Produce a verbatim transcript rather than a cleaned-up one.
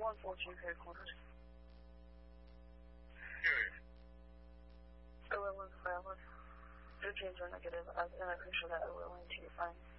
one fourteen headquarters. Period. O L one valid. Routines are negative. I've been pretty sure that O L N T is fine.